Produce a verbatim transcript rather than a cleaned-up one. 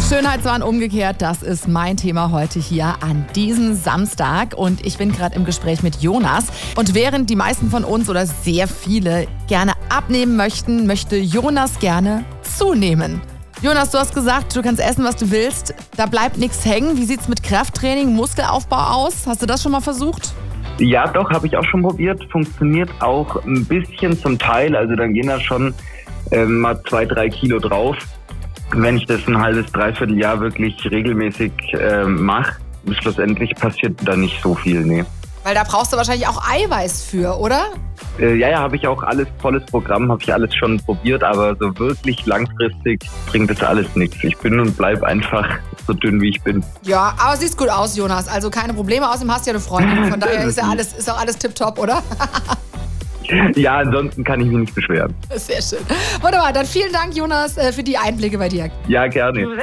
Schönheitswahn umgekehrt, das ist mein Thema heute hier an diesem Samstag. Und ich bin gerade im Gespräch mit Jonas. Und während die meisten von uns oder sehr viele gerne abnehmen möchten, möchte Jonas gerne zunehmen. Jonas, du hast gesagt, du kannst essen, was du willst. Da bleibt nichts hängen. Wie sieht's mit Krafttraining, Muskelaufbau aus? Hast du das schon mal versucht? Ja, doch, habe ich auch schon probiert. Funktioniert auch ein bisschen zum Teil. Also dann gehen da schon äh, mal zwei, drei Kilo drauf. Wenn ich das ein halbes, dreiviertel Jahr wirklich regelmäßig äh, mache, schlussendlich passiert da nicht so viel, nee. Weil da brauchst du wahrscheinlich auch Eiweiß für, oder? Äh, ja, ja, habe ich auch alles, volles Programm, habe ich alles schon probiert, aber so wirklich langfristig bringt das alles nichts. Ich bin und bleib einfach so dünn, wie ich bin. Ja, aber siehst gut aus, Jonas. Also keine Probleme, außerdem hast du ja eine Freundin. Von daher ist ja alles, ist auch alles tipptopp, oder? Ja, ansonsten kann ich mich nicht beschweren. Sehr schön. Wunderbar, dann vielen Dank, Jonas, für die Einblicke bei dir. Ja, gerne.